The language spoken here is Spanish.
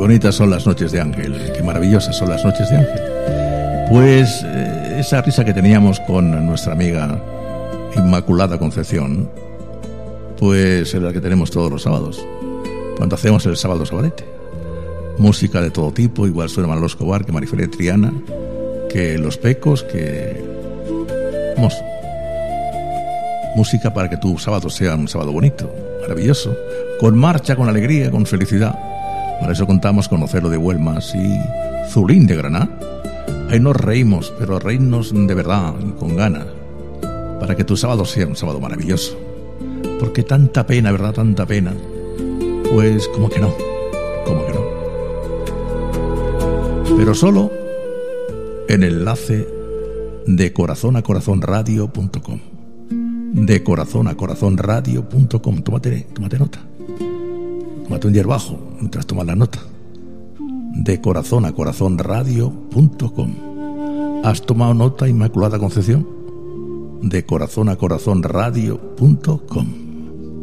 bonitas son las noches de Ángel, qué maravillosas son las noches de Ángel. Pues esa risa que teníamos con nuestra amiga Inmaculada Concepción, pues es la que tenemos todos los sábados, cuando hacemos el sábado sabarete. Música de todo tipo, igual suena Manolo Escobar, que Marifé Triana, que Los Pecos, que... Vamos, música para que tu sábado sea un sábado bonito, maravilloso, con marcha, con alegría, con felicidad. Para eso contamos con Ocelo de Huelmas y Zulín de Granada. Ahí nos reímos, pero reírnos de verdad y con ganas, para que tu sábado sea un sábado maravilloso. Porque tanta pena, ¿verdad? Tanta pena. Pues como que no, pero solo en el enlace de corazonacorazonradio.com, de corazonacorazonradio.com. Tómate nota, tómate un hierbajo mientras tomas la nota. De corazonacorazonradio.com. ¿Has tomado nota, Inmaculada Concepción? De corazonacorazonradio.com.